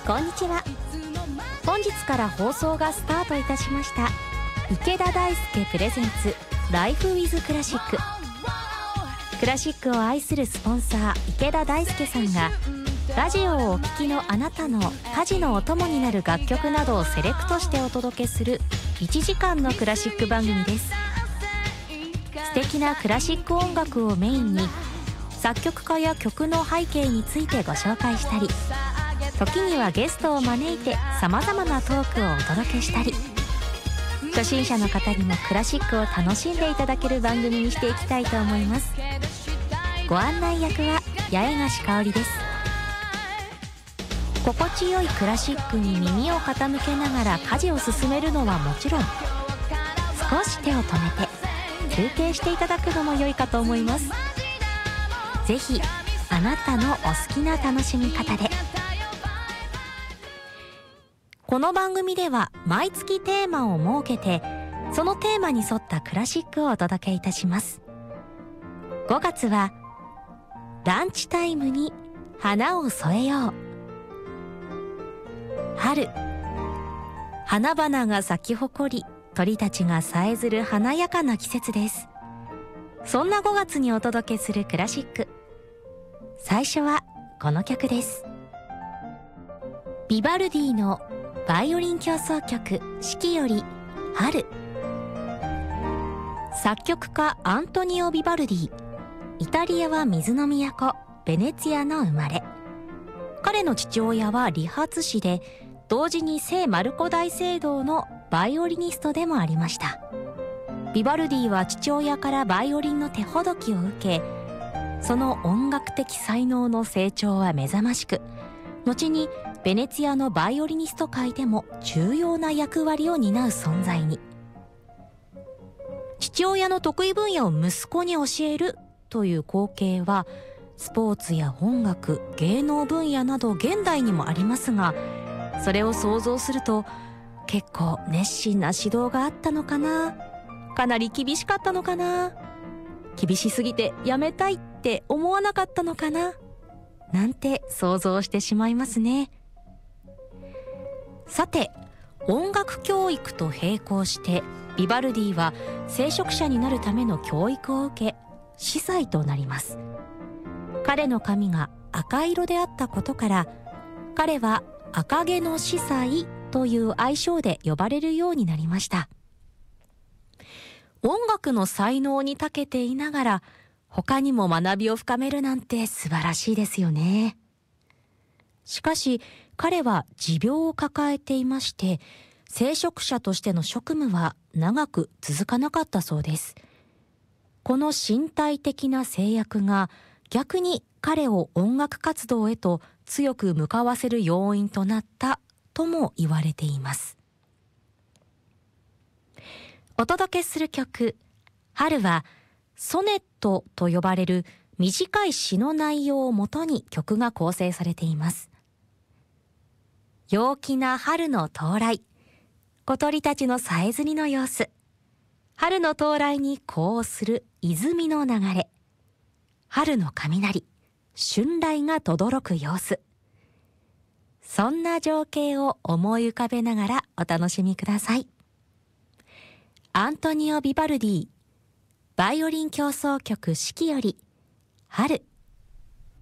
こんにちは。本日から放送がスタートいたしました池田大輔プレゼンツライフウィズクラシック。クラシックを愛するスポンサー池田大輔さんがラジオをお聞きのあなたの家事のお供になる楽曲などをセレクトしてお届けする1時間のクラシック番組です。素敵なクラシック音楽をメインに作曲家や曲の背景についてご紹介したり、時にはゲストを招いてさまざまなトークをお届けしたり、初心者の方にもクラシックを楽しんでいただける番組にしていきたいと思います。ご案内役は八重樫香織です。心地よいクラシックに耳を傾けながら家事を進めるのはもちろん、少し手を止めて休憩していただくのも良いかと思います。ぜひあなたのお好きな楽しみ方で。この番組では毎月テーマを設けて、そのテーマに沿ったクラシックをお届けいたします。5月はランチタイムに花を添えよう。春、花々が咲き誇り、鳥たちがさえずる華やかな季節です。そんな5月にお届けするクラシック、最初はこの曲です。ビバルディのバイオリン協奏曲四季より春。作曲家アントニオ・ビバルディ、イタリアは水の都ベネツィアの生まれ。彼の父親は理髪師で、同時に聖マルコ大聖堂のバイオリニストでもありました。ビバルディは父親からバイオリンの手ほどきを受け、その音楽的才能の成長は目覚ましく、後にベネツィアのバイオリニスト界でも重要な役割を担う存在に。父親の得意分野を息子に教えるという光景は、スポーツや音楽、芸能分野など現代にもありますが、それを想像すると結構熱心な指導があったのかな、かなり厳しかったのかな、厳しすぎてやめたいって思わなかったのかな、なんて想像してしまいますね。さて、音楽教育と並行してビバルディは聖職者になるための教育を受け、司祭となります。彼の髪が赤色であったことから、彼は赤毛の司祭という愛称で呼ばれるようになりました。音楽の才能に長けていながら、他にも学びを深めるなんて素晴らしいですよね。しかし彼は持病を抱えていまして、聖職者としての職務は長く続かなかったそうです。この身体的な制約が逆に彼を音楽活動へと強く向かわせる要因となったとも言われています。お届けする曲、春はソネットと呼ばれる短い詩の内容をもとに曲が構成されています。陽気な春の到来、小鳥たちのさえずりの様子、春の到来に呼応する泉の流れ、春の雷、春雷が轟く様子、そんな情景を思い浮かべながらお楽しみください。アントニオ・ビバルディ、バイオリン協奏曲四季より春。